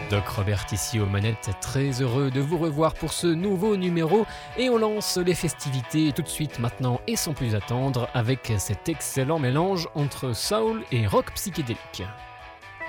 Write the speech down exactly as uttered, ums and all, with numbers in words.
Doc Robert ici aux manettes, très heureux de vous revoir pour ce nouveau numéro et on lance les festivités tout de suite maintenant et sans plus attendre avec cet excellent mélange entre soul et rock psychédélique.